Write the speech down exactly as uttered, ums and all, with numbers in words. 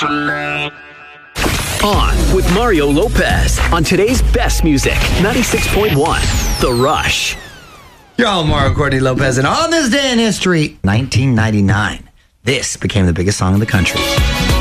On with Mario Lopez on today's best music, ninety-six point one, The Rush. You're all Mario Courtney Lopez, and on this day in history, nineteen ninety-nine, this became the biggest song in the country.